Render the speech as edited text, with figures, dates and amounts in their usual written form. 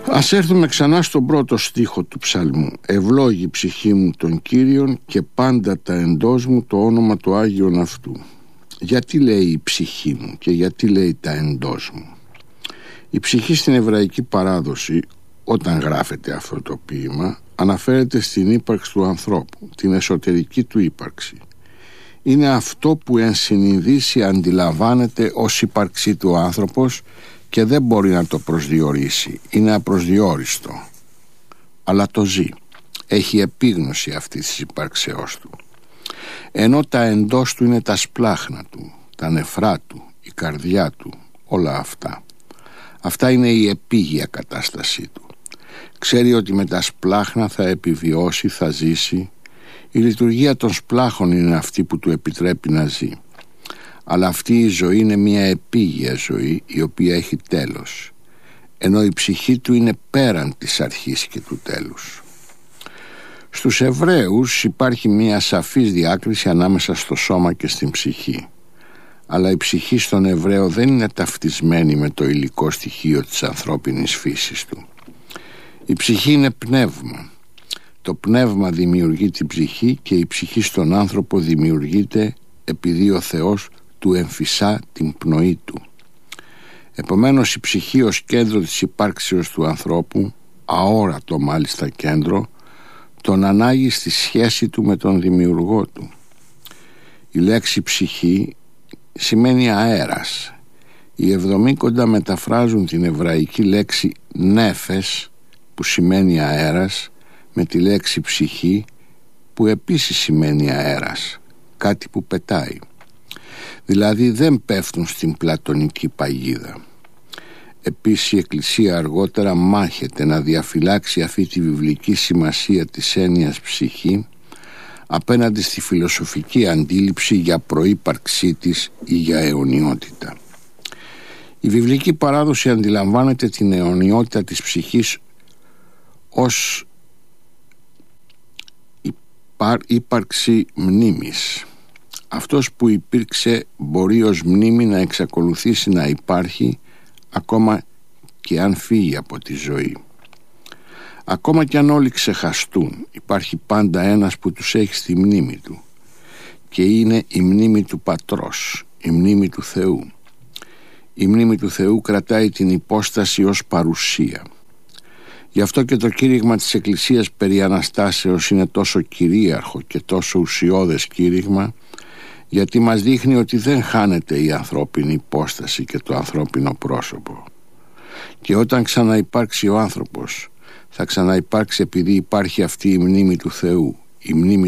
Ας έρθουμε ξανά στον πρώτο στίχο του ψαλμού. «Ευλόγη η ψυχή μου τον Κύριον και πάντα τα εντός μου το όνομα του Άγιον αυτού». Γιατί λέει η ψυχή μου και γιατί λέει τα εντός μου? Η ψυχή στην εβραϊκή παράδοση, όταν γράφεται αυτό το ποίημα, αναφέρεται στην ύπαρξη του ανθρώπου, την εσωτερική του ύπαρξη. Είναι αυτό που εν συνειδήσει αντιλαμβάνεται ως ύπαρξή του άνθρωπος και δεν μπορεί να το προσδιορίσει, είναι απροσδιόριστο, αλλά το ζει, έχει επίγνωση αυτής της ύπαρξεώς του. Ενώ τα εντός του είναι τα σπλάχνα του, τα νεφρά του, η καρδιά του, όλα αυτά. Αυτά είναι η επίγεια κατάστασή του. Ξέρει ότι με τα σπλάχνα θα επιβιώσει, θα ζήσει. Η λειτουργία των σπλάχων είναι αυτή που του επιτρέπει να ζει. Αλλά αυτή η ζωή είναι μια επίγεια ζωή, η οποία έχει τέλος, ενώ η ψυχή του είναι πέραν της αρχής και του τέλους. Στους Εβραίους υπάρχει μια σαφής διάκριση ανάμεσα στο σώμα και στην ψυχή. Αλλά η ψυχή στον Εβραίο δεν είναι ταυτισμένη με το υλικό στοιχείο της ανθρώπινης φύσης του. Η ψυχή είναι πνεύμα. Το πνεύμα δημιουργεί την ψυχή και η ψυχή στον άνθρωπο δημιουργείται επειδή ο Θεός του εμφυσά την πνοή του. Επομένως η ψυχή ως κέντρο της υπάρξεως του ανθρώπου, αόρατο μάλιστα κέντρο, τον ανάγει στη σχέση του με τον δημιουργό του. Η λέξη ψυχή σημαίνει αέρας. Οι Εβδομήκοντα μεταφράζουν την εβραϊκή λέξη νέφες, που σημαίνει αέρας, με τη λέξη ψυχή, που επίσης σημαίνει αέρας, κάτι που πετάει. Δηλαδή δεν πέφτουν στην πλατωνική παγίδα. Επίσης η Εκκλησία αργότερα μάχεται να διαφυλάξει αυτή τη βιβλική σημασία της έννοιας ψυχή απέναντι στη φιλοσοφική αντίληψη για προύπαρξή της ή για αιωνιότητα. Η βιβλική παράδοση αντιλαμβάνεται την αιωνιότητα της ψυχής ως ύπαρξη μνήμης. Αυτός που υπήρξε μπορεί ως μνήμη να εξακολουθήσει να υπάρχει ακόμα και αν φύγει από τη ζωή. Ακόμα και αν όλοι ξεχαστούν, υπάρχει πάντα ένας που τους έχει στη μνήμη του, και είναι η μνήμη του Πατρός, η μνήμη του Θεού. Η μνήμη του Θεού κρατάει την υπόσταση ως παρουσία. Γι' αυτό και το κήρυγμα της Εκκλησίας περί Αναστάσεως είναι τόσο κυρίαρχο και τόσο ουσιώδες κήρυγμα, γιατί μας δείχνει ότι δεν χάνεται η ανθρώπινη υπόσταση και το ανθρώπινο πρόσωπο. Και όταν ξαναυπάρξει ο άνθρωπος, θα ξαναυπάρξει επειδή υπάρχει αυτή η μνήμη του Θεού, η μνήμη